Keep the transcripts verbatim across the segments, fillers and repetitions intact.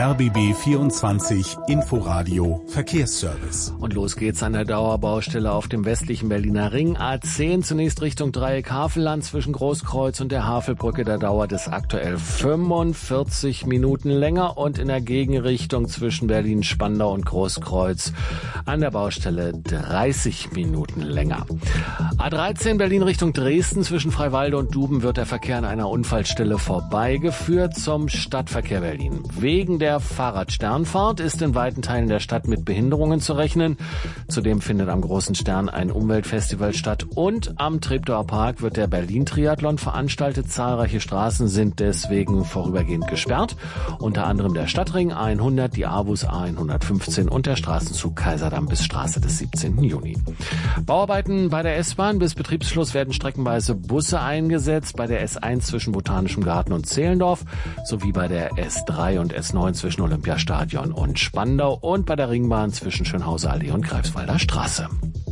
R B B vierundzwanzig Inforadio Verkehrsservice. Und los geht's an der Dauerbaustelle auf dem westlichen Berliner Ring. A zehn zunächst Richtung Dreieck Havelland zwischen Großkreuz und der Havelbrücke. Da dauert es aktuell fünfundvierzig Minuten länger und in der Gegenrichtung zwischen Berlin-Spandau und Großkreuz an der Baustelle dreißig Minuten länger. A dreizehn Berlin Richtung Dresden zwischen Freiwalde und Duben wird der Verkehr an einer Unfallstelle vorbeigeführt zum Stadtverkehr Berlin. Wegen der Fahrradsternfahrt ist in weiten Teilen der Stadt mit Behinderungen zu rechnen. Zudem findet am Großen Stern ein Umweltfestival statt und am Treptower Park wird der Berlin-Triathlon veranstaltet. Zahlreiche Straßen sind deswegen vorübergehend gesperrt. Unter anderem der Stadtring A hundert, die AWUS A hundertfünfzehn und der Straßenzug Kaiserdamm bis Straße des siebzehnten Juni. Bauarbeiten bei der S-Bahn. Bis Betriebsschluss werden streckenweise Busse eingesetzt. Bei der S eins zwischen Botanischem Garten und Zehlendorf sowie bei der S drei und S neun zwischen Olympiastadion und Spandau und bei der Ringbahn zwischen Schönhauser Allee und Greifswalder Straße.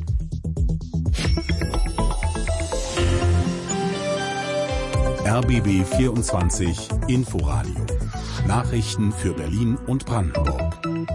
R B B vierundzwanzig Inforadio. Nachrichten für Berlin und Brandenburg.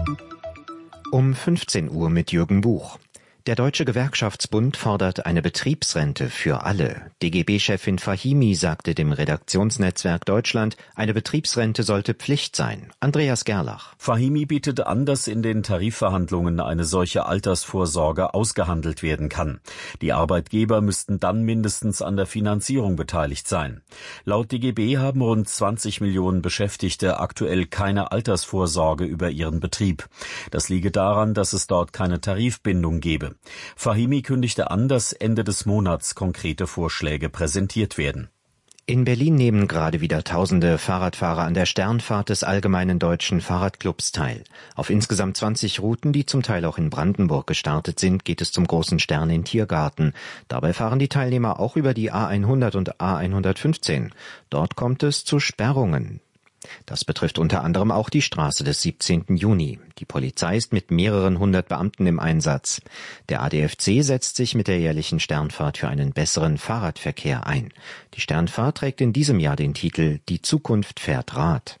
Um fünfzehn Uhr mit Jürgen Buch. Der Deutsche Gewerkschaftsbund fordert eine Betriebsrente für alle. D G B-Chefin Fahimi sagte dem Redaktionsnetzwerk Deutschland, eine Betriebsrente sollte Pflicht sein. Andreas Gerlach. Fahimi bietet an, dass in den Tarifverhandlungen eine solche Altersvorsorge ausgehandelt werden kann. Die Arbeitgeber müssten dann mindestens an der Finanzierung beteiligt sein. Laut D G B haben rund zwanzig Millionen Beschäftigte aktuell keine Altersvorsorge über ihren Betrieb. Das liege daran, dass es dort keine Tarifbindung gebe. Fahimi kündigte an, dass Ende des Monats konkrete Vorschläge präsentiert werden. In Berlin nehmen gerade wieder tausende Fahrradfahrer an der Sternfahrt des Allgemeinen Deutschen Fahrradclubs teil. Auf insgesamt zwanzig Routen, die zum Teil auch in Brandenburg gestartet sind, geht es zum Großen Stern in Tiergarten. Dabei fahren die Teilnehmer auch über die A hundert und A hundertfünfzehn. Dort kommt es zu Sperrungen. Das betrifft unter anderem auch die Straße des siebzehnten Juni. Die Polizei ist mit mehreren hundert Beamten im Einsatz. Der A D F C setzt sich mit der jährlichen Sternfahrt für einen besseren Fahrradverkehr ein. Die Sternfahrt trägt in diesem Jahr den Titel »Die Zukunft fährt Rad«.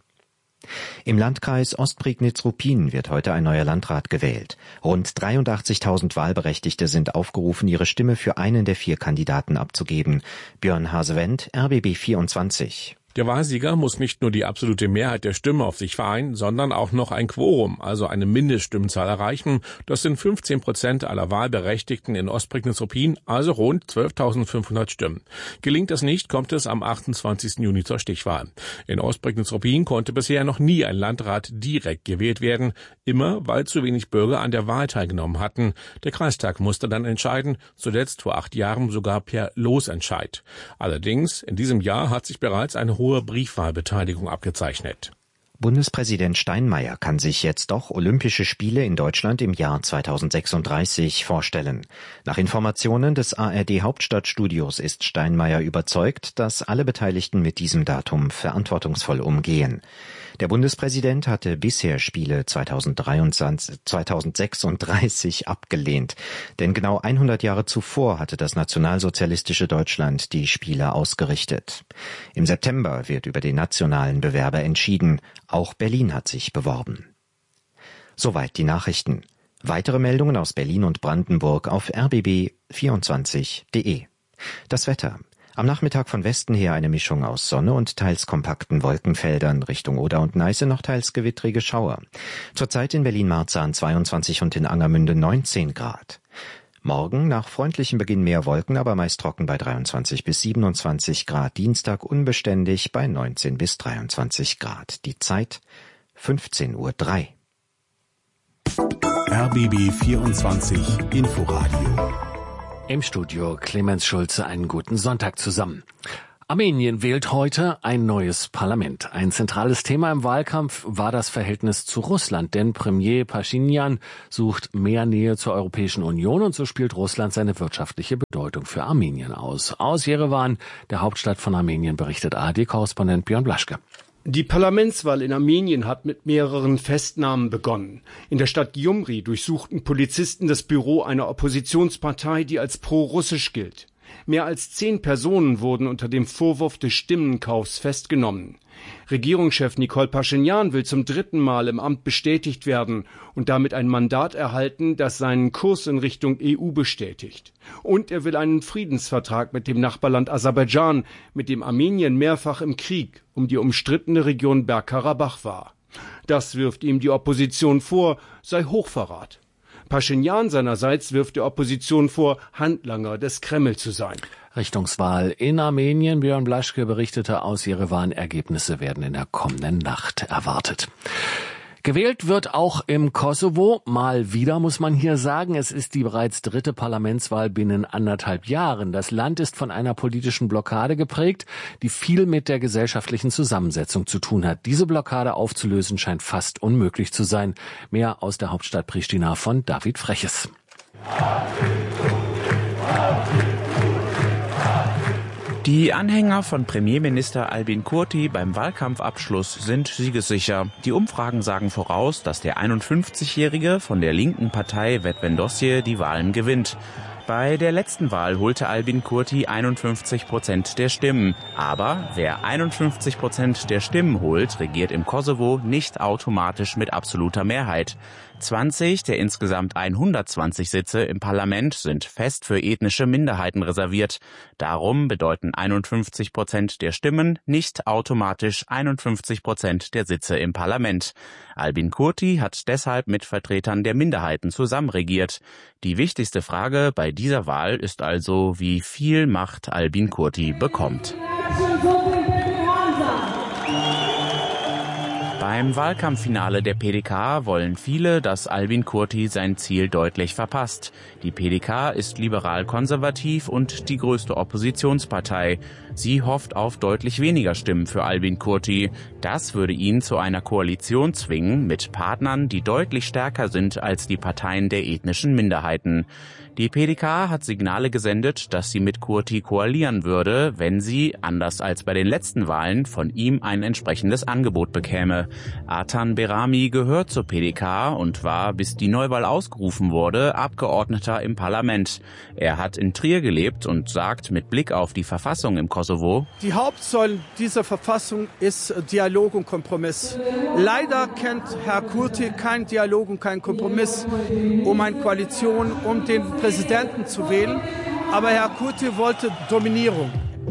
Im Landkreis Ostprignitz-Ruppin wird heute ein neuer Landrat gewählt. Rund dreiundachtzigtausend Wahlberechtigte sind aufgerufen, ihre Stimme für einen der vier Kandidaten abzugeben. Björn Hasewendt, R B B vierundzwanzig. Der Wahlsieger muss nicht nur die absolute Mehrheit der Stimmen auf sich vereinen, sondern auch noch ein Quorum, also eine Mindeststimmenzahl erreichen. Das sind fünfzehn Prozent aller Wahlberechtigten in Ostprignitz-Ruppin, also rund zwölftausendfünfhundert Stimmen. Gelingt das nicht, kommt es am achtundzwanzigsten Juni zur Stichwahl. In Ostprignitz-Ruppin konnte bisher noch nie ein Landrat direkt gewählt werden, immer weil zu wenig Bürger an der Wahl teilgenommen hatten. Der Kreistag musste dann entscheiden, zuletzt vor acht Jahren sogar per Losentscheid. Allerdings, in diesem Jahr hat sich bereits eine hohe Briefwahlbeteiligung abgezeichnet. Bundespräsident Steinmeier kann sich jetzt doch Olympische Spiele in Deutschland im Jahr zweitausendsechsunddreißig vorstellen. Nach Informationen des A R D Hauptstadtstudios ist Steinmeier überzeugt, dass alle Beteiligten mit diesem Datum verantwortungsvoll umgehen. Der Bundespräsident hatte bisher Spiele zweitausendsechsunddreißig abgelehnt, denn genau hundert Jahre zuvor hatte das nationalsozialistische Deutschland die Spiele ausgerichtet. Im September wird über den nationalen Bewerber entschieden. Auch Berlin hat sich beworben. Soweit die Nachrichten. Weitere Meldungen aus Berlin und Brandenburg auf r b b vierundzwanzig punkt de. Das Wetter. Am Nachmittag von Westen her eine Mischung aus Sonne und teils kompakten Wolkenfeldern, Richtung Oder und Neiße noch teils gewittrige Schauer. Zurzeit in Berlin-Marzahn zweiundzwanzig und in Angermünde neunzehn Grad. Morgen nach freundlichem Beginn mehr Wolken, aber meist trocken bei dreiundzwanzig bis siebenundzwanzig Grad. Dienstag unbeständig bei neunzehn bis dreiundzwanzig Grad. Die Zeit fünfzehn Uhr drei. R B B vierundzwanzig Inforadio. Im Studio Clemens Schulze, einen guten Sonntag zusammen. Armenien wählt heute ein neues Parlament. Ein zentrales Thema im Wahlkampf war das Verhältnis zu Russland, denn Premier Paschinjan sucht mehr Nähe zur Europäischen Union und so spielt Russland seine wirtschaftliche Bedeutung für Armenien aus. Aus Jerewan, der Hauptstadt von Armenien, berichtet A R D-Korrespondent Björn Blaschke. Die Parlamentswahl in Armenien hat mit mehreren Festnahmen begonnen. In der Stadt Gyumri durchsuchten Polizisten das Büro einer Oppositionspartei, die als pro-russisch gilt. Mehr als zehn Personen wurden unter dem Vorwurf des Stimmenkaufs festgenommen. Regierungschef Nikol Paschinjan will zum dritten Mal im Amt bestätigt werden und damit ein Mandat erhalten, das seinen Kurs in Richtung E U bestätigt. Und er will einen Friedensvertrag mit dem Nachbarland Aserbaidschan, mit dem Armenien mehrfach im Krieg um die umstrittene Region Bergkarabach war. Das wirft ihm die Opposition vor, sei Hochverrat. Paschinjan seinerseits wirft der Opposition vor, Handlanger des Kreml zu sein. Richtungswahl in Armenien. Björn Blaschke berichtete aus Jerewan. Ergebnisse werden in der kommenden Nacht erwartet. Gewählt wird auch im Kosovo. Mal wieder, muss man hier sagen. Es ist die bereits dritte Parlamentswahl binnen anderthalb Jahren. Das Land ist von einer politischen Blockade geprägt, die viel mit der gesellschaftlichen Zusammensetzung zu tun hat. Diese Blockade aufzulösen scheint fast unmöglich zu sein. Mehr aus der Hauptstadt Pristina von David Freches. Die Anhänger von Premierminister Albin Kurti beim Wahlkampfabschluss sind siegessicher. Die Umfragen sagen voraus, dass der einundfünfzigjährige von der linken Partei Vetëvendosje die Wahlen gewinnt. Bei der letzten Wahl holte Albin Kurti einundfünfzig Prozent der Stimmen. Aber wer einundfünfzig Prozent der Stimmen holt, regiert im Kosovo nicht automatisch mit absoluter Mehrheit. zwanzig der insgesamt hundertzwanzig Sitze im Parlament sind fest für ethnische Minderheiten reserviert. Darum bedeuten einundfünfzig Prozent der Stimmen nicht automatisch einundfünfzig Prozent der Sitze im Parlament. Albin Kurti hat deshalb mit Vertretern der Minderheiten zusammenregiert. Die wichtigste Frage bei dieser Wahl ist also, wie viel Macht Albin Kurti bekommt. Beim Wahlkampffinale der P D K wollen viele, dass Albin Kurti sein Ziel deutlich verpasst. Die P D K ist liberal-konservativ und die größte Oppositionspartei. Sie hofft auf deutlich weniger Stimmen für Albin Kurti. Das würde ihn zu einer Koalition zwingen mit Partnern, die deutlich stärker sind als die Parteien der ethnischen Minderheiten. Die P D K hat Signale gesendet, dass sie mit Kurti koalieren würde, wenn sie, anders als bei den letzten Wahlen, von ihm ein entsprechendes Angebot bekäme. Artan Berami gehört zur P D K und war, bis die Neuwahl ausgerufen wurde, Abgeordneter im Parlament. Er hat in Trier gelebt und sagt mit Blick auf die Verfassung im Kosovo: Die Hauptsäule dieser Verfassung ist Dialog und Kompromiss. Leider kennt Herr Kurti keinen Dialog und keinen Kompromiss um eine Koalition, um den Präsidenten zu wählen. Aber Herr Kurti wollte Dominierung.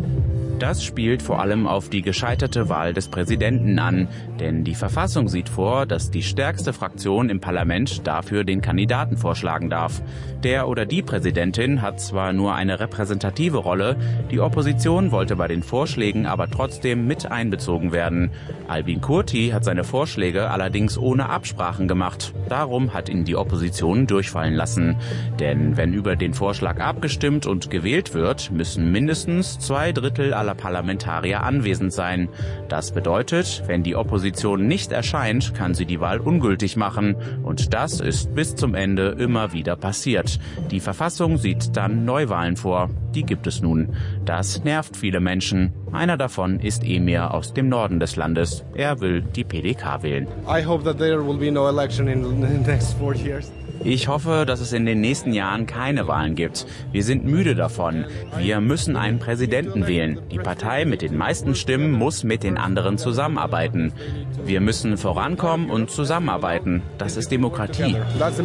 Das spielt vor allem auf die gescheiterte Wahl des Präsidenten an. Denn die Verfassung sieht vor, dass die stärkste Fraktion im Parlament dafür den Kandidaten vorschlagen darf. Der oder die Präsidentin hat zwar nur eine repräsentative Rolle, die Opposition wollte bei den Vorschlägen aber trotzdem mit einbezogen werden. Albin Kurti hat seine Vorschläge allerdings ohne Absprachen gemacht. Darum hat ihn die Opposition durchfallen lassen. Denn wenn über den Vorschlag abgestimmt und gewählt wird, müssen mindestens zwei Drittel aller Parlamentarier anwesend sein. Das bedeutet, wenn die Opposition nicht erscheint, kann sie die Wahl ungültig machen. Und das ist bis zum Ende immer wieder passiert. Die Verfassung sieht dann Neuwahlen vor. Die gibt es nun. Das nervt viele Menschen. Einer davon ist Emir aus dem Norden des Landes. Er will die P D K wählen. I hope that there will be no election in the next four years. Ich hoffe, dass es in den nächsten Jahren keine Wahlen gibt. Wir sind müde davon. Wir müssen einen Präsidenten wählen. Die Partei mit den meisten Stimmen muss mit den anderen zusammenarbeiten. Wir müssen vorankommen und zusammenarbeiten. Das ist Demokratie.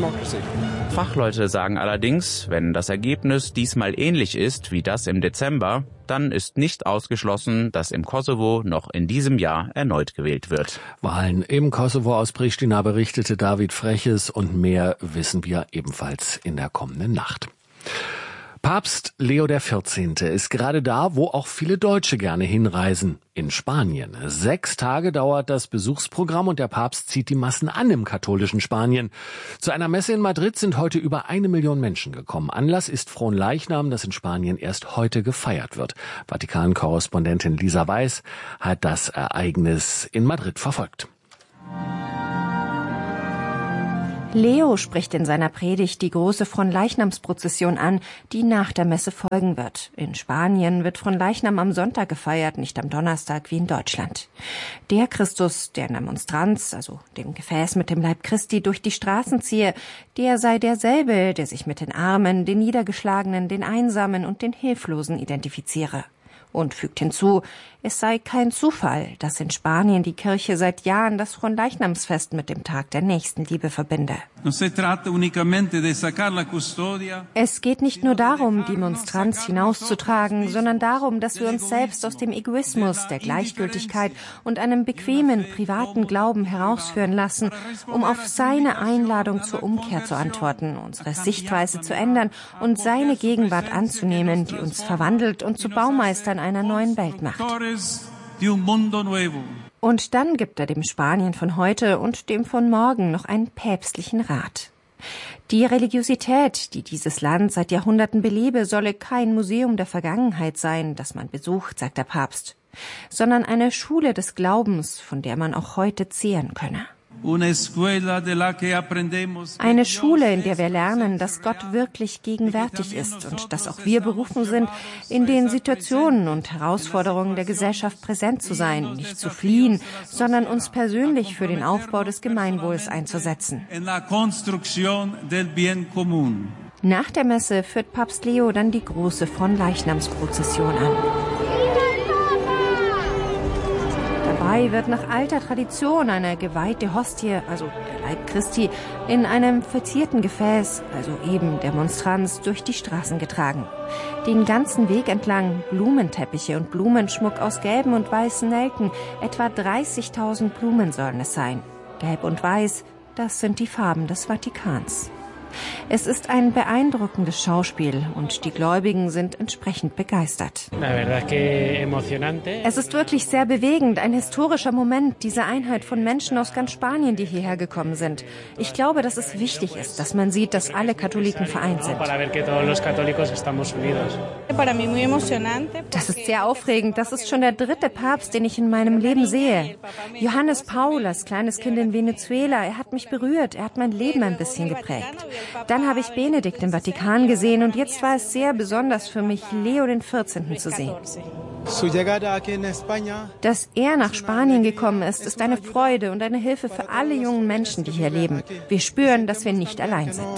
Fachleute sagen allerdings, wenn das Ergebnis diesmal ähnlich ist wie das im Dezember, dann ist nicht ausgeschlossen, dass im Kosovo noch in diesem Jahr erneut gewählt wird. Wahlen im Kosovo aus Pristina berichtete David Freches und mehr wissen wir ebenfalls in der kommenden Nacht. Papst Leo der Vierzehnte ist gerade da, wo auch viele Deutsche gerne hinreisen, in Spanien. Sechs Tage dauert das Besuchsprogramm und der Papst zieht die Massen an im katholischen Spanien. Zu einer Messe in Madrid sind heute über eine Million Menschen gekommen. Anlass ist Fronleichnam, das in Spanien erst heute gefeiert wird. Vatikan-Korrespondentin Lisa Weiß hat das Ereignis in Madrid verfolgt. Leo spricht in seiner Predigt die große Fronleichnamsprozession an, die nach der Messe folgen wird. In Spanien wird Fronleichnam am Sonntag gefeiert, nicht am Donnerstag wie in Deutschland. Der Christus, der in der Monstranz, also dem Gefäß mit dem Leib Christi, durch die Straßen ziehe, der sei derselbe, der sich mit den Armen, den Niedergeschlagenen, den Einsamen und den Hilflosen identifiziere. Und fügt hinzu, es sei kein Zufall, dass in Spanien die Kirche seit Jahren das Fronleichnamsfest mit dem Tag der Nächstenliebe verbinde. Es geht nicht nur darum, die Monstranz hinauszutragen, sondern darum, dass wir uns selbst aus dem Egoismus, der Gleichgültigkeit und einem bequemen, privaten Glauben herausführen lassen, um auf seine Einladung zur Umkehr zu antworten, unsere Sichtweise zu ändern und seine Gegenwart anzunehmen, die uns verwandelt und zu Baumeistern einer neuen Welt macht. Und dann gibt er dem Spanien von heute und dem von morgen noch einen päpstlichen Rat. Die Religiosität, die dieses Land seit Jahrhunderten belebe, solle kein Museum der Vergangenheit sein, das man besucht, sagt der Papst, sondern eine Schule des Glaubens, von der man auch heute zehren könne. Eine Schule, in der wir lernen, dass Gott wirklich gegenwärtig ist und dass auch wir berufen sind, in den Situationen und Herausforderungen der Gesellschaft präsent zu sein, nicht zu fliehen, sondern uns persönlich für den Aufbau des Gemeinwohls einzusetzen. Nach der Messe führt Papst Leo dann die große Fronleichnamsprozession an. Dabei wird nach alter Tradition eine geweihte Hostie, also der Leib Christi, in einem verzierten Gefäß, also eben der Monstranz, durch die Straßen getragen. Den ganzen Weg entlang Blumenteppiche und Blumenschmuck aus gelben und weißen Nelken, etwa dreißigtausend Blumen sollen es sein. Gelb und Weiß, das sind die Farben des Vatikans. Es ist ein beeindruckendes Schauspiel und die Gläubigen sind entsprechend begeistert. Es ist wirklich sehr bewegend, ein historischer Moment, diese Einheit von Menschen aus ganz Spanien, die hierher gekommen sind. Ich glaube, dass es wichtig ist, dass man sieht, dass alle Katholiken vereint sind. Das ist sehr aufregend. Das ist schon der dritte Papst, den ich in meinem Leben sehe. Johannes Paul, als kleines Kind in Venezuela, er hat mich berührt, er hat mein Leben ein bisschen geprägt. Dann habe ich Benedikt im Vatikan gesehen und jetzt war es sehr besonders für mich, Leo den vierzehnten zu sehen. Dass er nach Spanien gekommen ist, ist eine Freude und eine Hilfe für alle jungen Menschen, die hier leben. Wir spüren, dass wir nicht allein sind.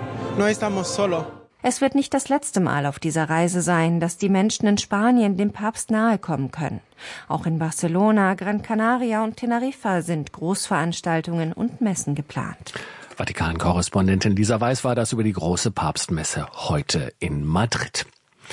Es wird nicht das letzte Mal auf dieser Reise sein, dass die Menschen in Spanien dem Papst nahe kommen können. Auch in Barcelona, Gran Canaria und Teneriffa sind Großveranstaltungen und Messen geplant. Vatikan-Korrespondentin Lisa Weiß war das über die große Papstmesse heute in Madrid.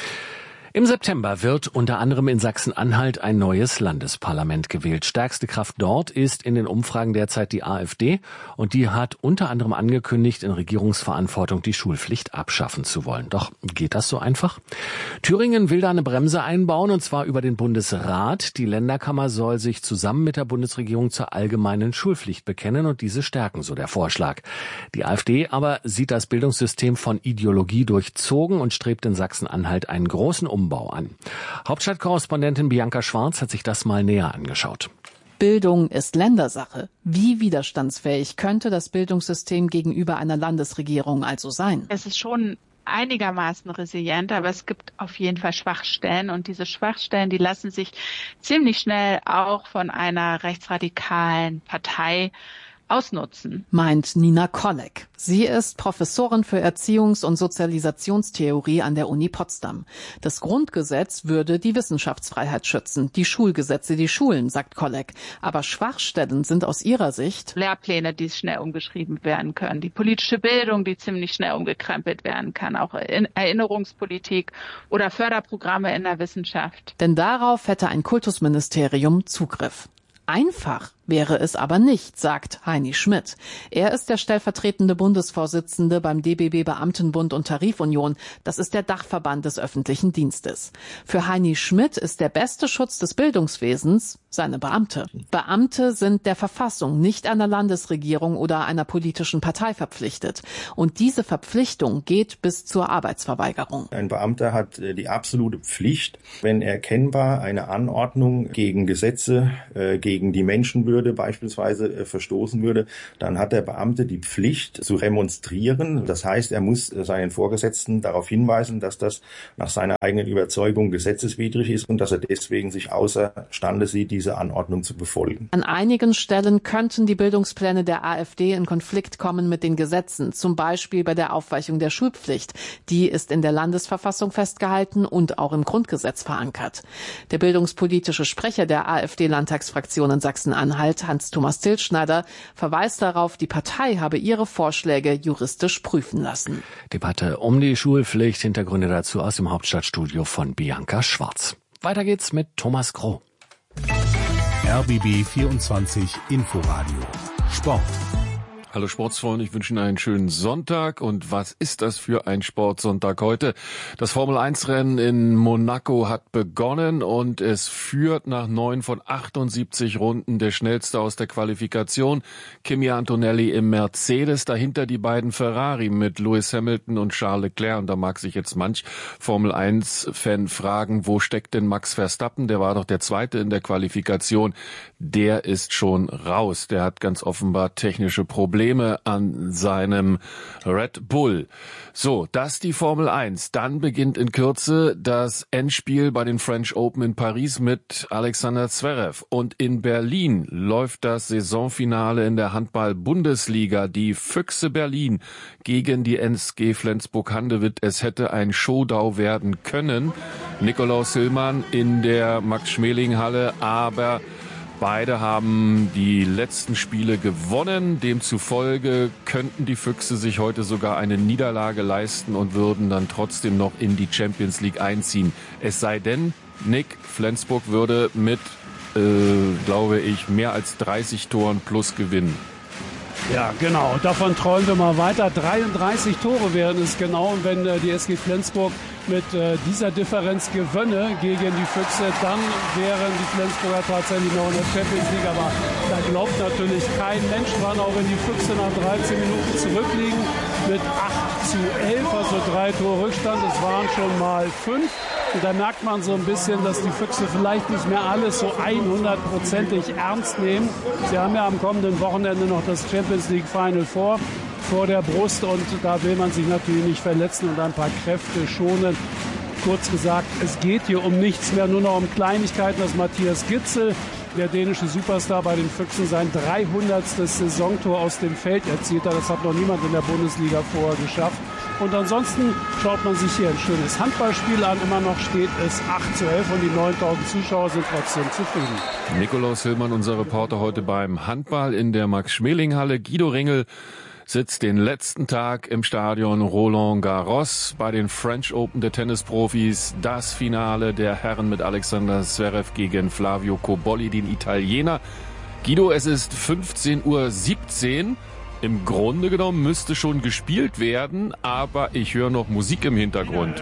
Im September wird unter anderem in Sachsen-Anhalt ein neues Landesparlament gewählt. Stärkste Kraft dort ist in den Umfragen derzeit die AfD und die hat unter anderem angekündigt, in Regierungsverantwortung die Schulpflicht abschaffen zu wollen. Doch geht das so einfach? Thüringen will da eine Bremse einbauen und zwar über den Bundesrat. Die Länderkammer soll sich zusammen mit der Bundesregierung zur allgemeinen Schulpflicht bekennen und diese stärken, so der Vorschlag. Die AfD aber sieht das Bildungssystem von Ideologie durchzogen und strebt in Sachsen-Anhalt einen großen Umbau an. Hauptstadtkorrespondentin Bianca Schwarz hat sich das mal näher angeschaut. Bildung ist Ländersache. Wie widerstandsfähig könnte das Bildungssystem gegenüber einer Landesregierung also sein? Es ist schon einigermaßen resilient, aber es gibt auf jeden Fall Schwachstellen und diese Schwachstellen, die lassen sich ziemlich schnell auch von einer rechtsradikalen Partei ausnutzen, meint Nina Kolleg. Sie ist Professorin für Erziehungs- und Sozialisationstheorie an der Uni Potsdam. Das Grundgesetz würde die Wissenschaftsfreiheit schützen, die Schulgesetze die Schulen, sagt Kolleg. Aber Schwachstellen sind aus ihrer Sicht Lehrpläne, die schnell umgeschrieben werden können, die politische Bildung, die ziemlich schnell umgekrempelt werden kann, auch Erinnerungspolitik oder Förderprogramme in der Wissenschaft. Denn darauf hätte ein Kultusministerium Zugriff. Einfach wäre es aber nicht, sagt Heini Schmidt. Er ist der stellvertretende Bundesvorsitzende beim D B B Beamtenbund und Tarifunion. Das ist der Dachverband des öffentlichen Dienstes. Für Heini Schmidt ist der beste Schutz des Bildungswesens seine Beamte. Beamte sind der Verfassung, nicht einer Landesregierung oder einer politischen Partei verpflichtet. Und diese Verpflichtung geht bis zur Arbeitsverweigerung. Ein Beamter hat die absolute Pflicht, wenn erkennbar eine Anordnung gegen Gesetze, äh, gegen die Menschenwürde würde, beispielsweise äh, verstoßen würde, dann hat der Beamte die Pflicht zu remonstrieren. Das heißt, er muss äh, seinen Vorgesetzten darauf hinweisen, dass das nach seiner eigenen Überzeugung gesetzeswidrig ist und dass er deswegen sich außerstande sieht, diese Anordnung zu befolgen. An einigen Stellen könnten die Bildungspläne der AfD in Konflikt kommen mit den Gesetzen, zum Beispiel bei der Aufweichung der Schulpflicht. Die ist in der Landesverfassung festgehalten und auch im Grundgesetz verankert. Der bildungspolitische Sprecher der AfD-Landtagsfraktion in Sachsen-Anhalt, Hans-Thomas Tilschneider, verweist darauf, die Partei habe ihre Vorschläge juristisch prüfen lassen. Debatte um die Schulpflicht, Hintergründe dazu aus dem Hauptstadtstudio von Bianca Schwarz. Weiter geht's mit Thomas Groh. R B B vierundzwanzig Inforadio Sport. Hallo Sportsfreunde, ich wünsche Ihnen einen schönen Sonntag. Und was ist das für ein Sportsonntag heute? Das Formel eins Rennen in Monaco hat begonnen und es führt nach neun von achtundsiebzig Runden der schnellste aus der Qualifikation, Kimi Antonelli im Mercedes, dahinter die beiden Ferrari mit Lewis Hamilton und Charles Leclerc. Und da mag sich jetzt manch Formel eins Fan fragen, wo steckt denn Max Verstappen? Der war doch der Zweite in der Qualifikation. Der ist schon raus. Der hat ganz offenbar technische Probleme an seinem Red Bull. So, das die Formel eins. Dann beginnt in Kürze das Endspiel bei den French Open in Paris mit Alexander Zverev. Und in Berlin läuft das Saisonfinale in der Handball-Bundesliga. Die Füchse Berlin gegen die S G Flensburg-Handewitt. Es hätte ein Showdown werden können. Nikolaus Hillmann in der Max-Schmeling-Halle, aber beide haben die letzten Spiele gewonnen. Demzufolge könnten die Füchse sich heute sogar eine Niederlage leisten und würden dann trotzdem noch in die Champions League einziehen. Es sei denn, Nick, Flensburg würde mit, äh, glaube ich, mehr als dreißig Toren plus gewinnen. Ja, genau. Davon träumen wir mal weiter. dreiunddreißig Tore wären es genau. Und wenn äh, die S G Flensburg mit äh, dieser Differenz gewönne gegen die Füchse, dann wären die Flensburger tatsächlich noch in der Champions League. Aber da glaubt natürlich kein Mensch dran, auch wenn die Füchse nach dreizehn Minuten zurückliegen mit acht zu elf, also drei Tore Rückstand. Es waren schon mal fünf. Und da merkt man so ein bisschen, dass die Füchse vielleicht nicht mehr alles so hundertprozentig ernst nehmen. Sie haben ja am kommenden Wochenende noch das Champions League Final vor, vor der Brust. Und da will man sich natürlich nicht verletzen und ein paar Kräfte schonen. Kurz gesagt, es geht hier um nichts mehr, nur noch um Kleinigkeiten, dass Matthias Gitzel, der dänische Superstar bei den Füchsen, sein dreihundertstes Saisontor aus dem Feld erzielt hat. Das hat noch niemand in der Bundesliga vorher geschafft. Und ansonsten schaut man sich hier ein schönes Handballspiel an. Immer noch steht es acht zu elf und die neuntausend Zuschauer sind trotzdem zufrieden. Nikolaus Hillmann, unser Reporter heute beim Handball in der Max-Schmeling-Halle. Guido Ringel sitzt den letzten Tag im Stadion Roland Garros bei den French Open der Tennisprofis. Das Finale der Herren mit Alexander Zverev gegen Flavio Cobolli, den Italiener. Guido, es ist fünfzehn Uhr siebzehn. Im Grunde genommen müsste schon gespielt werden, aber ich höre noch Musik im Hintergrund.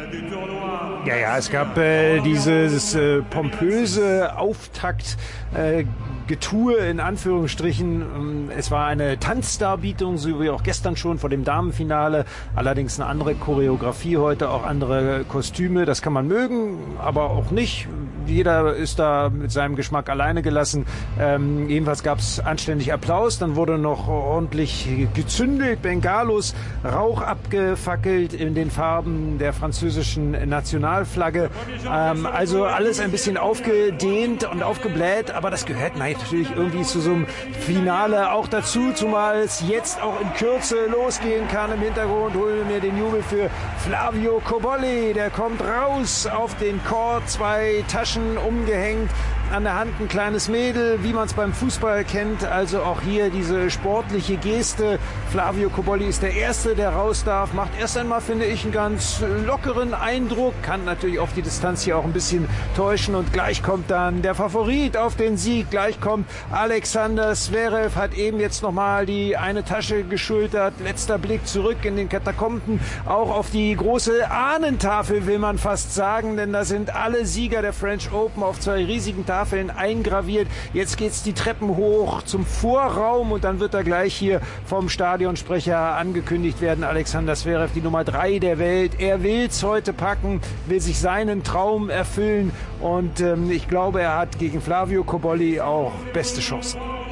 Ja, ja, es gab äh, dieses äh, pompöse Auftakt, äh, Getue in Anführungsstrichen. Es war eine Tanzdarbietung, so wie auch gestern schon vor dem Damenfinale. Allerdings eine andere Choreografie heute, auch andere Kostüme. Das kann man mögen, aber auch nicht. Jeder ist da mit seinem Geschmack alleine gelassen. Ähm, jedenfalls gab es anständig Applaus. Dann wurde noch ordentlich gezündelt, Bengalos, Rauch abgefackelt in den Farben der französischen Nationalflagge. Ähm, also alles ein bisschen aufgedehnt und aufgebläht, aber das gehört natürlich irgendwie zu so einem Finale auch dazu, zumal es jetzt auch in Kürze losgehen kann. Im Hintergrund holen wir den Jubel für Flavio Cobolli. Der kommt raus auf den Court, zwei Taschen umgehängt, an der Hand ein kleines Mädel, wie man es beim Fußball kennt. Also auch hier diese sportliche Geste. Flavio Cobolli ist der Erste, der raus darf. Macht erst einmal, finde ich, einen ganz lockeren Eindruck. Kann natürlich auf die Distanz hier auch ein bisschen täuschen. Und gleich kommt dann der Favorit auf den Sieg. Gleich kommt Alexander Zverev, hat eben jetzt nochmal die eine Tasche geschultert. Letzter Blick zurück in den Katakomben. Auch auf die große Ahnentafel, will man fast sagen. Denn da sind alle Sieger der French Open auf zwei riesigen Tafeln eingraviert. Jetzt geht's die Treppen hoch zum Vorraum und dann wird er gleich hier vom Stadionsprecher angekündigt werden. Alexander Zverev, die Nummer drei der Welt. Er will's heute packen, will sich seinen Traum erfüllen und ähm, ich glaube, er hat gegen Flavio Cobolli auch beste Chancen.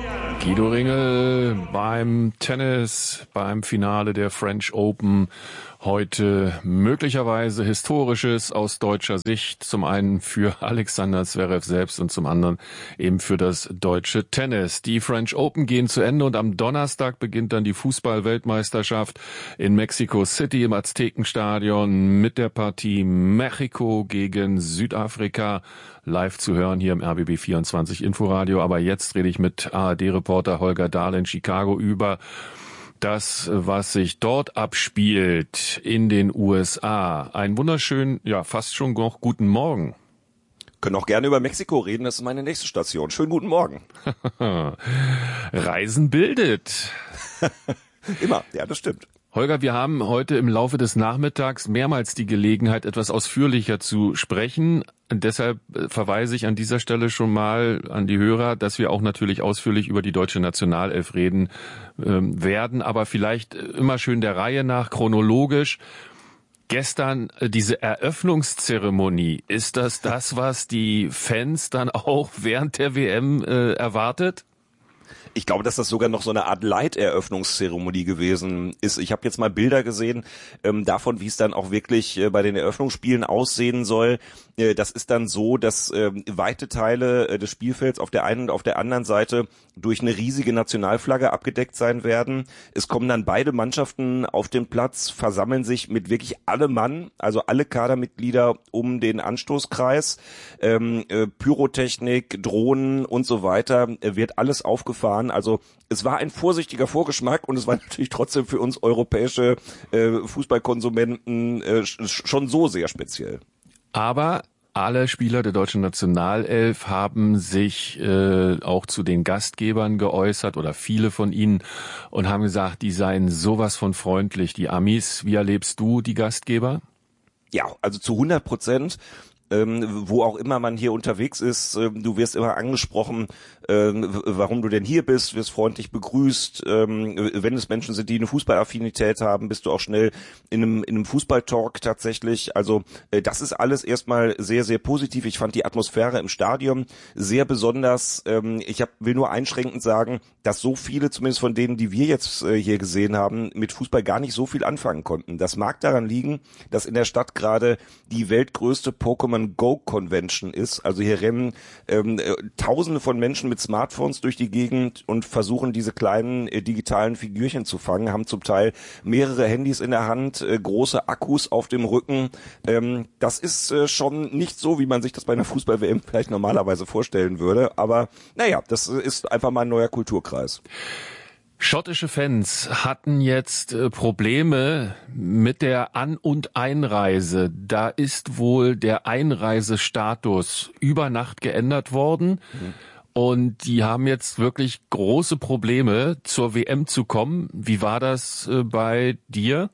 Guido Ringel beim Tennis, beim Finale der French Open. Heute möglicherweise Historisches aus deutscher Sicht. Zum einen für Alexander Zverev selbst und zum anderen eben für das deutsche Tennis. Die French Open gehen zu Ende und am Donnerstag beginnt dann die Fußball-Weltmeisterschaft in Mexico City im Aztekenstadion mit der Partie Mexiko gegen Südafrika. Live zu hören hier im R B B vierundzwanzig Inforadio. Aber jetzt rede ich mit A R D-Reporter Holger Dahl in Chicago über das, was sich dort abspielt in den U S A. Einen wunderschönen, ja fast schon noch guten Morgen. Können auch gerne über Mexiko reden, das ist meine nächste Station. Schönen guten Morgen. Reisen bildet. Immer, ja, das stimmt. Holger, wir haben heute im Laufe des Nachmittags mehrmals die Gelegenheit, etwas ausführlicher zu sprechen. Und deshalb verweise ich an dieser Stelle schon mal an die Hörer, dass wir auch natürlich ausführlich über die deutsche Nationalelf reden ähm, werden, aber vielleicht immer schön der Reihe nach, chronologisch. Gestern äh, diese Eröffnungszeremonie, ist das das, was die Fans dann auch während der W M äh, erwartet? Ich glaube, dass das sogar noch so eine Art Leiteröffnungszeremonie gewesen ist. Ich habe jetzt mal Bilder gesehen ähm, davon, wie es dann auch wirklich äh, bei den Eröffnungsspielen aussehen soll. Äh, das ist dann so, dass äh, weite Teile äh, des Spielfelds auf der einen und auf der anderen Seite durch eine riesige Nationalflagge abgedeckt sein werden. Es kommen dann beide Mannschaften auf den Platz, versammeln sich mit wirklich allem Mann, also alle Kadermitglieder um den Anstoßkreis. Ähm, äh, Pyrotechnik, Drohnen und so weiter, äh, wird alles aufgefahren. Also es war ein vorsichtiger Vorgeschmack und es war natürlich trotzdem für uns europäische äh, Fußballkonsumenten äh, schon so sehr speziell. Aber alle Spieler der deutschen Nationalelf haben sich äh, auch zu den Gastgebern geäußert oder viele von ihnen und haben gesagt, die seien sowas von freundlich, die Amis. Wie erlebst du die Gastgeber? Ja, also zu hundert Prozent. Ähm, wo auch immer man hier unterwegs ist, ähm, du wirst immer angesprochen, ähm, warum du denn hier bist, wirst freundlich begrüßt. Ähm, wenn es Menschen sind, die eine Fußballaffinität haben, bist du auch schnell in einem, in einem Fußballtalk tatsächlich. Also äh, das ist alles erstmal sehr, sehr positiv. Ich fand die Atmosphäre im Stadion sehr besonders. Ähm, ich hab, will nur einschränkend sagen, dass so viele, zumindest von denen, die wir jetzt äh, hier gesehen haben, mit Fußball gar nicht so viel anfangen konnten. Das mag daran liegen, dass in der Stadt gerade die weltgrößte Pokémon Go Convention ist. Also hier rennen ähm, äh, Tausende von Menschen mit Smartphones durch die Gegend und versuchen diese kleinen äh, digitalen Figürchen zu fangen, haben zum Teil mehrere Handys in der Hand, äh, große Akkus auf dem Rücken. Ähm, das ist äh, schon nicht so, wie man sich das bei einer Fußball-W M vielleicht normalerweise vorstellen würde. Aber naja, das ist einfach mal ein neuer Kulturkreis. Schottische Fans hatten jetzt äh, Probleme mit der An- und Einreise. Da ist wohl der Einreisestatus über Nacht geändert worden. Mhm. Und die haben jetzt wirklich große Probleme, zur W M zu kommen. Wie war das äh, bei dir?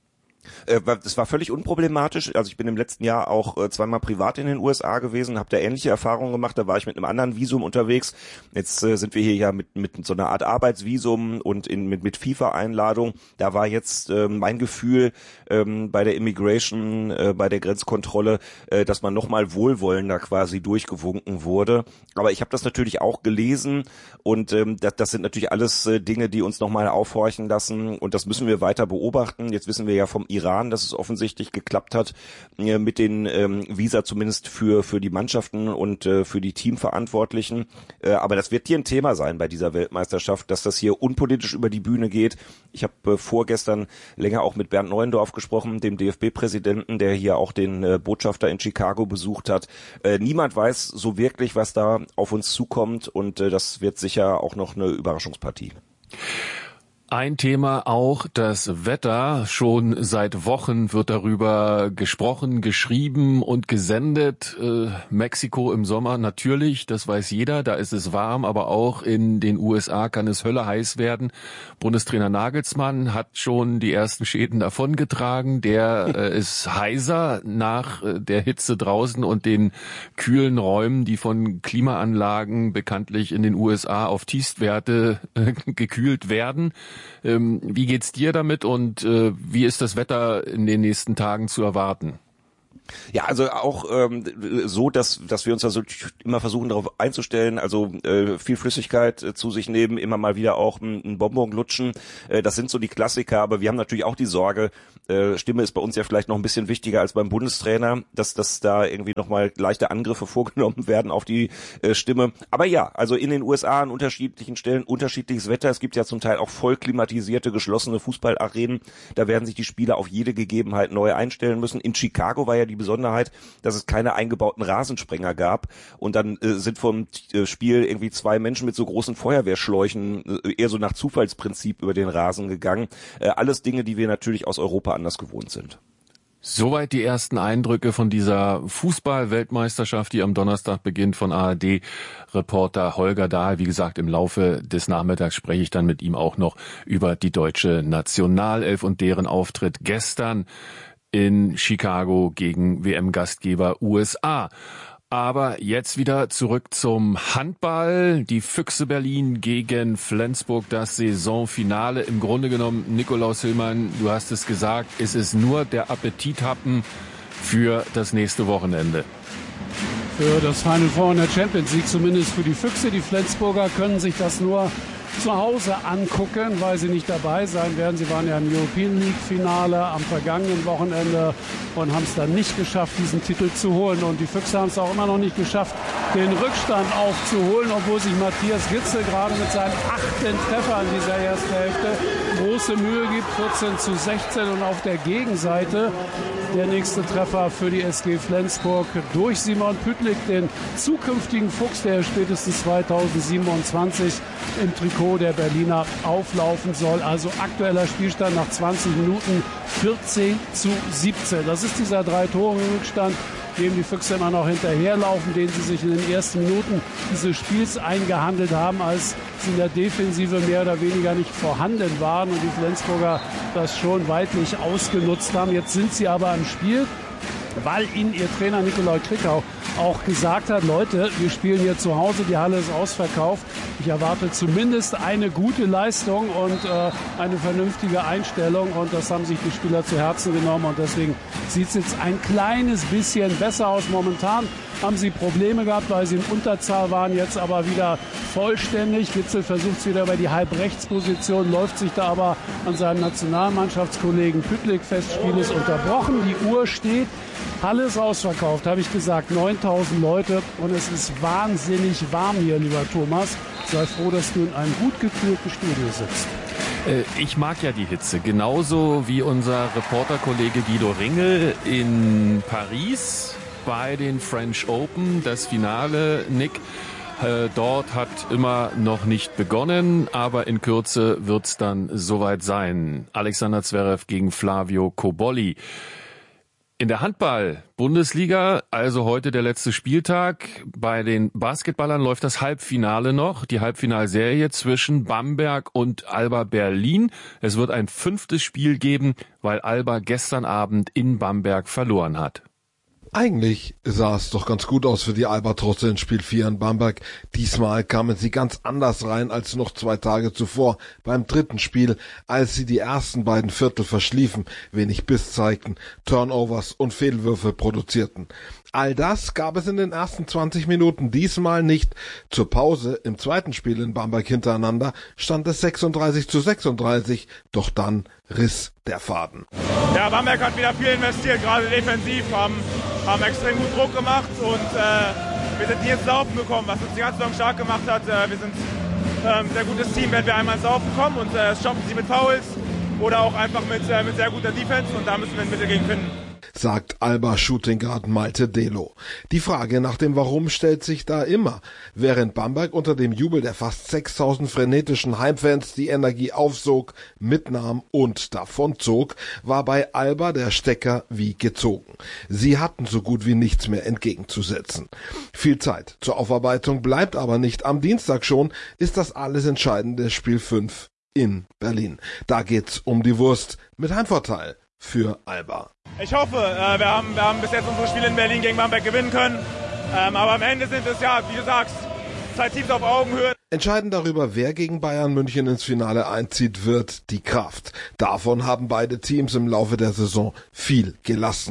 Es war völlig unproblematisch. Also ich bin im letzten Jahr auch zweimal privat in den U S A gewesen, habe da ähnliche Erfahrungen gemacht. Da war ich mit einem anderen Visum unterwegs. Jetzt äh, sind wir hier ja mit mit so einer Art Arbeitsvisum und in, mit mit FIFA-Einladung. Da war jetzt äh, mein Gefühl ähm, bei der Immigration, äh, bei der Grenzkontrolle, äh, dass man nochmal wohlwollender quasi durchgewunken wurde. Aber ich habe das natürlich auch gelesen und ähm, das, das sind natürlich alles äh, Dinge, die uns nochmal aufhorchen lassen und das müssen wir weiter beobachten. Jetzt wissen wir ja vom Iran, dass es offensichtlich geklappt hat äh, mit den ähm, Visa zumindest für für die Mannschaften und äh, für die Teamverantwortlichen. Äh, aber das wird hier ein Thema sein bei dieser Weltmeisterschaft, dass das hier unpolitisch über die Bühne geht. Ich habe äh, vorgestern länger auch mit Bernd Neuendorf gesprochen, dem D F B-Präsidenten, der hier auch den äh, Botschafter in Chicago besucht hat. Äh, niemand weiß so wirklich, was da auf uns zukommt und äh, das wird sicher auch noch eine Überraschungspartie. Ein Thema auch das Wetter. Schon seit Wochen wird darüber gesprochen, geschrieben und gesendet. Äh, Mexiko im Sommer natürlich, das weiß jeder, da ist es warm, aber auch in den U S A kann es Hölle heiß werden. Bundestrainer Nagelsmann hat schon die ersten Schäden davongetragen. Der äh, ist heiser nach äh, der Hitze draußen und den kühlen Räumen, die von Klimaanlagen bekanntlich in den U S A auf Tiefstwerte äh, gekühlt werden. Ähm, wie geht's dir damit und äh, wie ist das Wetter in den nächsten Tagen zu erwarten? Ja, also auch ähm, so, dass dass wir uns also immer versuchen darauf einzustellen, also äh, viel Flüssigkeit äh, zu sich nehmen, immer mal wieder auch ein Bonbon lutschen, äh, das sind so die Klassiker, aber wir haben natürlich auch die Sorge, äh, Stimme ist bei uns ja vielleicht noch ein bisschen wichtiger als beim Bundestrainer, dass dass da irgendwie nochmal leichte Angriffe vorgenommen werden auf die äh, Stimme. Aber ja, also in den U S A an unterschiedlichen Stellen unterschiedliches Wetter, es gibt ja zum Teil auch voll klimatisierte, geschlossene Fußballarenen, da werden sich die Spieler auf jede Gegebenheit neu einstellen müssen. In Chicago war ja die Besonderheit, dass es keine eingebauten Rasensprenger gab und dann äh, sind vom äh, Spiel irgendwie zwei Menschen mit so großen Feuerwehrschläuchen äh, eher so nach Zufallsprinzip über den Rasen gegangen. Äh, alles Dinge, die wir natürlich aus Europa anders gewohnt sind. Soweit die ersten Eindrücke von dieser Fußball-Weltmeisterschaft, die am Donnerstag beginnt, von A R D-Reporter Holger Dahl. Wie gesagt, im Laufe des Nachmittags spreche ich dann mit ihm auch noch über die deutsche Nationalelf und deren Auftritt gestern in Chicago gegen W M-Gastgeber U S A. Aber jetzt wieder zurück zum Handball. Die Füchse Berlin gegen Flensburg, das Saisonfinale. Im Grunde genommen, Nikolaus Hillmann, du hast es gesagt, es ist nur der Appetithappen für das nächste Wochenende. Für das Final Four in der Champions League, zumindest für die Füchse. Die Flensburger können sich das nur zu Hause angucken, weil sie nicht dabei sein werden. Sie waren ja im European League Finale am vergangenen Wochenende und haben es dann nicht geschafft, diesen Titel zu holen. Und die Füchse haben es auch immer noch nicht geschafft, den Rückstand aufzuholen, obwohl sich Matthias Gitzel gerade mit seinem achten Treffer in dieser ersten Hälfte große Mühe gibt. vierzehn zu sechzehn und auf der Gegenseite der nächste Treffer für die S G Flensburg durch Simon Püttlik, den zukünftigen Fuchs, der spätestens zweitausendsiebenundzwanzig im Trikot der Berliner auflaufen soll. Also aktueller Spielstand nach zwanzig Minuten vierzehn zu siebzehn. Das ist dieser Drei-Tore-Rückstand, dem die Füchse immer noch hinterherlaufen, den sie sich in den ersten Minuten dieses Spiels eingehandelt haben, als sie in der Defensive mehr oder weniger nicht vorhanden waren und die Flensburger das schon weitlich ausgenutzt haben. Jetzt sind sie aber im Spiel, weil ihnen ihr Trainer Nikolai Krickau auch gesagt hat, Leute, wir spielen hier zu Hause, die Halle ist ausverkauft. Ich erwarte zumindest eine gute Leistung und äh, eine vernünftige Einstellung und das haben sich die Spieler zu Herzen genommen und deswegen sieht es jetzt ein kleines bisschen besser aus. Momentan haben sie Probleme gehabt, weil sie in Unterzahl waren, jetzt aber wieder vollständig. Gitzel versucht es wieder über die Halbrechtsposition, läuft sich da aber an seinem Nationalmannschaftskollegen Püttlik fest. Spiel ist unterbrochen, die Uhr steht. Halle ist ausverkauft, habe ich gesagt, neuntausend Leute und es ist wahnsinnig warm hier, lieber Thomas. Sei froh, dass du in einem gut gekühlten Studio sitzt. Ich mag ja die Hitze, genauso wie unser Reporterkollege Guido Ringel in Paris bei den French Open. Das Finale, Nick, äh, dort hat immer noch nicht begonnen, aber in Kürze wird's dann soweit sein. Alexander Zverev gegen Flavio Cobolli. In der Handball-Bundesliga, also heute der letzte Spieltag, bei den Basketballern läuft das Halbfinale noch, die Halbfinalserie zwischen Bamberg und Alba Berlin. Es wird ein fünftes Spiel geben, weil Alba gestern Abend in Bamberg verloren hat. Eigentlich sah es doch ganz gut aus für die Albatrosse in Spiel vier in Bamberg. Diesmal kamen sie ganz anders rein als noch zwei Tage zuvor beim dritten Spiel, als sie die ersten beiden Viertel verschliefen, wenig Biss zeigten, Turnovers und Fehlwürfe produzierten. All das gab es in den ersten zwanzig Minuten diesmal nicht. Zur Pause im zweiten Spiel in Bamberg hintereinander stand es sechsunddreißig zu sechsunddreißig, doch dann riss der Faden. Ja, Bamberg hat wieder viel investiert, gerade defensiv, haben, haben extrem gut Druck gemacht und äh, wir sind nie ins Laufen gekommen, was uns die ganze Saison stark gemacht hat. Äh, wir sind äh, ein sehr gutes Team, wenn wir einmal ins Laufen kommen und äh, es schaffen sie mit Fouls oder auch einfach mit, äh, mit sehr guter Defense und da müssen wir ein Mittel gegen finden. Sagt Alba Shooting Guard Malte Delo. Die Frage nach dem Warum stellt sich da immer. Während Bamberg unter dem Jubel der fast sechstausend frenetischen Heimfans die Energie aufsog, mitnahm und davonzog, war bei Alba der Stecker wie gezogen. Sie hatten so gut wie nichts mehr entgegenzusetzen. Viel Zeit zur Aufarbeitung bleibt aber nicht. Am Dienstag schon ist das alles entscheidende Spiel fünf in Berlin. Da geht's um die Wurst mit Heimvorteil für Alba. Ich hoffe, äh, wir, haben, wir haben bis jetzt unsere Spiele in Berlin gegen Bamberg gewinnen können. Ähm, aber am Ende sind es ja, wie du sagst, zwei Teams auf Augenhöhe. Entscheidend darüber, wer gegen Bayern München ins Finale einzieht, wird die Kraft. Davon haben beide Teams im Laufe der Saison viel gelassen.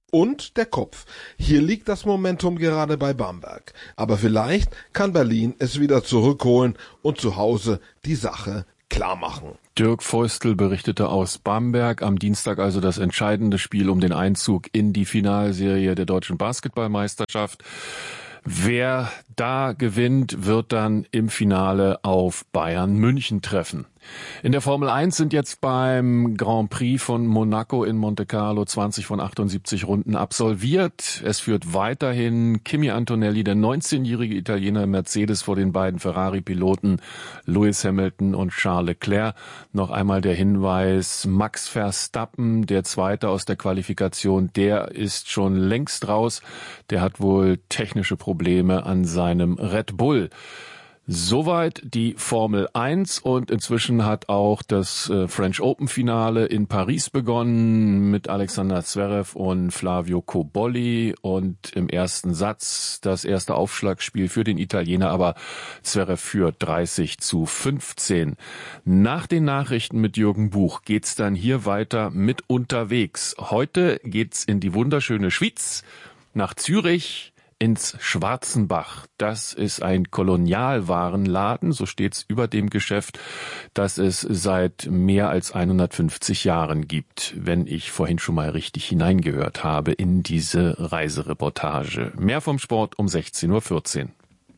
Und der Kopf. Hier liegt das Momentum gerade bei Bamberg. Aber vielleicht kann Berlin es wieder zurückholen und zu Hause die Sache klar machen. Dirk Feustel berichtete aus Bamberg. Am Dienstag also das entscheidende Spiel um den Einzug in die Finalserie der deutschen Basketballmeisterschaft. Wer da gewinnt, wird dann im Finale auf Bayern München treffen. In der Formel eins sind jetzt beim Grand Prix von Monaco in Monte Carlo zwanzig von achtundsiebzig Runden absolviert. Es führt weiterhin Kimi Antonelli, der neunzehnjährige Italiener im Mercedes, vor den beiden Ferrari-Piloten Lewis Hamilton und Charles Leclerc. Noch einmal der Hinweis, Max Verstappen, der Zweite aus der Qualifikation, der ist schon längst raus. Der hat wohl technische Probleme an seinem Red Bull. Soweit die Formel eins, und inzwischen hat auch das äh, French Open Finale in Paris begonnen mit Alexander Zverev und Flavio Cobolli, und im ersten Satz das erste Aufschlagspiel für den Italiener, aber Zverev führt dreißig zu fünfzehn. Nach den Nachrichten mit Jürgen Buch geht's dann hier weiter mit Unterwegs. Heute geht's in die wunderschöne Schwyz, nach Zürich, ins Schwarzenbach. Das ist ein Kolonialwarenladen, so steht's über dem Geschäft, das es seit mehr als hundertfünfzig Jahren gibt, wenn ich vorhin schon mal richtig hineingehört habe in diese Reisereportage. Mehr vom Sport um sechzehn Uhr vierzehn.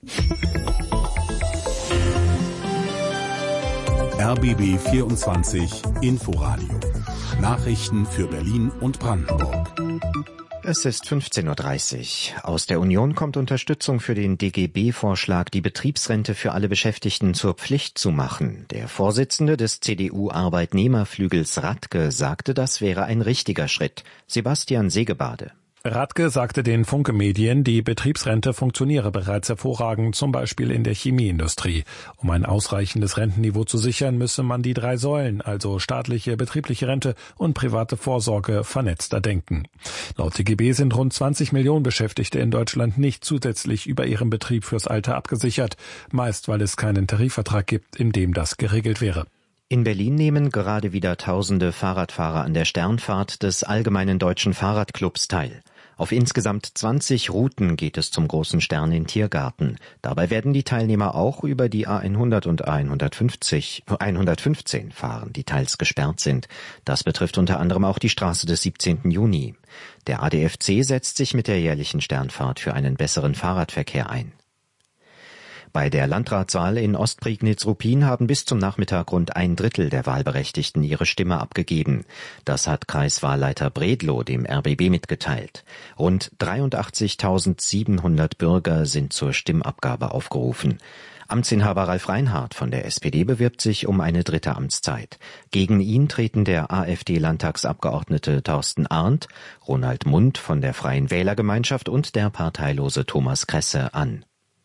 R B B vierundzwanzig Inforadio. Nachrichten für Berlin und Brandenburg. Es ist fünfzehn Uhr dreißig. Aus der Union kommt Unterstützung für den D G B-Vorschlag, die Betriebsrente für alle Beschäftigten zur Pflicht zu machen. Der Vorsitzende des C D U-Arbeitnehmerflügels Radke sagte, das wäre ein richtiger Schritt. Sebastian Segebade. Radke sagte den Funke-Medien, die Betriebsrente funktioniere bereits hervorragend, zum Beispiel in der Chemieindustrie. Um ein ausreichendes Rentenniveau zu sichern, müsse man die drei Säulen, also staatliche, betriebliche Rente und private Vorsorge, vernetzter denken. Laut D G B sind rund zwanzig Millionen Beschäftigte in Deutschland nicht zusätzlich über ihrem Betrieb fürs Alter abgesichert, meist weil es keinen Tarifvertrag gibt, in dem das geregelt wäre. In Berlin nehmen gerade wieder tausende Fahrradfahrer an der Sternfahrt des Allgemeinen Deutschen Fahrradclubs teil. Auf insgesamt zwanzig Routen geht es zum Großen Stern in Tiergarten. Dabei werden die Teilnehmer auch über die A hundert und A hundertfünfzig, hundertfünfzehn fahren, die teils gesperrt sind. Das betrifft unter anderem auch die Straße des siebzehnten Juni. Der A D F C setzt sich mit der jährlichen Sternfahrt für einen besseren Fahrradverkehr ein. Bei der Landratswahl in Ostprignitz-Ruppin haben bis zum Nachmittag rund ein Drittel der Wahlberechtigten ihre Stimme abgegeben. Das hat Kreiswahlleiter Bredlow dem R B B mitgeteilt. Rund dreiundachtzigtausendsiebenhundert Bürger sind zur Stimmabgabe aufgerufen. Amtsinhaber Ralf Reinhardt von der S P D bewirbt sich um eine dritte Amtszeit. Gegen ihn treten der AfD-Landtagsabgeordnete Thorsten Arndt, Ronald Mundt von der Freien Wählergemeinschaft und der parteilose Thomas Kresse an.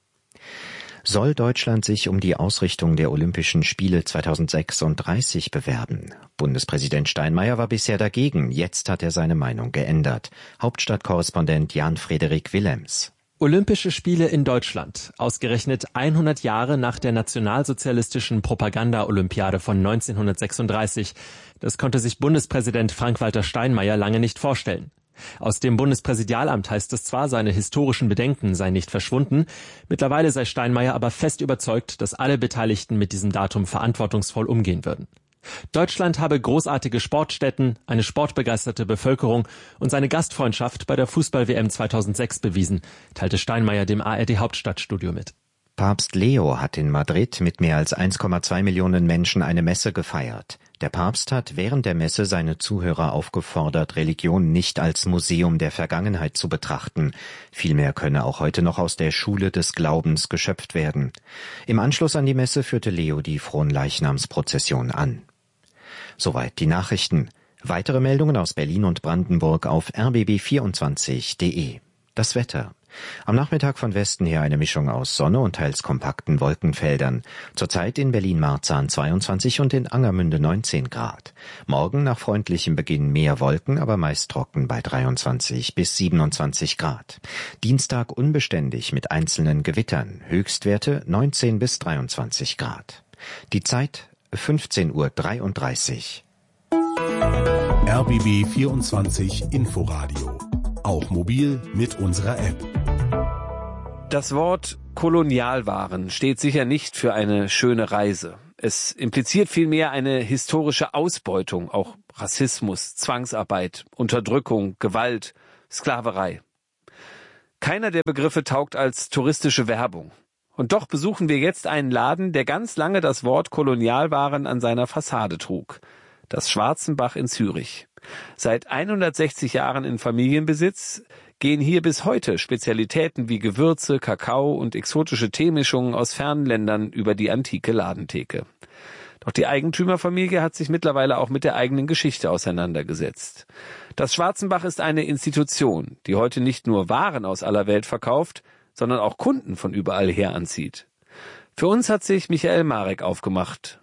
Soll Deutschland sich um die Ausrichtung der Olympischen Spiele zweitausendsechsunddreißig bewerben? Bundespräsident Steinmeier war bisher dagegen. Jetzt hat er seine Meinung geändert. Hauptstadtkorrespondent Jan-Frederik Willems. Olympische Spiele in Deutschland, ausgerechnet hundert Jahre nach der nationalsozialistischen Propaganda-Olympiade von neunzehnhundertsechsunddreißig. Das konnte sich Bundespräsident Frank-Walter Steinmeier lange nicht vorstellen. Aus dem Bundespräsidialamt heißt es zwar, seine historischen Bedenken seien nicht verschwunden, mittlerweile sei Steinmeier aber fest überzeugt, dass alle Beteiligten mit diesem Datum verantwortungsvoll umgehen würden. Deutschland habe großartige Sportstätten, eine sportbegeisterte Bevölkerung und seine Gastfreundschaft bei der Fußball-W M zweitausendsechs bewiesen, teilte Steinmeier dem A R D-Hauptstadtstudio mit. Papst Leo hat in Madrid mit mehr als eins Komma zwei Millionen Menschen eine Messe gefeiert. Der Papst hat während der Messe seine Zuhörer aufgefordert, Religion nicht als Museum der Vergangenheit zu betrachten. Vielmehr könne auch heute noch aus der Schule des Glaubens geschöpft werden. Im Anschluss an die Messe führte Leo die Fronleichnamsprozession an. Soweit die Nachrichten. Weitere Meldungen aus Berlin und Brandenburg auf r b b vierundzwanzig punkt de. Das Wetter. Am Nachmittag von Westen her eine Mischung aus Sonne und teils kompakten Wolkenfeldern. Zurzeit in Berlin-Marzahn zweiundzwanzig und in Angermünde neunzehn Grad. Morgen nach freundlichem Beginn mehr Wolken, aber meist trocken bei dreiundzwanzig bis siebenundzwanzig Grad. Dienstag unbeständig mit einzelnen Gewittern. Höchstwerte neunzehn bis dreiundzwanzig Grad. Die Zeit fünfzehn Uhr dreiunddreißig. R B B vierundzwanzig Inforadio auch mobil mit unserer App. Das Wort Kolonialwaren steht sicher nicht für eine schöne Reise. Es impliziert vielmehr eine historische Ausbeutung, auch Rassismus, Zwangsarbeit, Unterdrückung, Gewalt, Sklaverei. Keiner der Begriffe taugt als touristische Werbung. Und doch besuchen wir jetzt einen Laden, der ganz lange das Wort Kolonialwaren an seiner Fassade trug. Das Schwarzenbach in Zürich. Seit hundertsechzig Jahren in Familienbesitz gehen hier bis heute Spezialitäten wie Gewürze, Kakao und exotische Teemischungen aus fernen Ländern über die antike Ladentheke. Doch die Eigentümerfamilie hat sich mittlerweile auch mit der eigenen Geschichte auseinandergesetzt. Das Schwarzenbach ist eine Institution, die heute nicht nur Waren aus aller Welt verkauft, sondern auch Kunden von überall her anzieht. Für uns hat sich Michael Marek aufgemacht.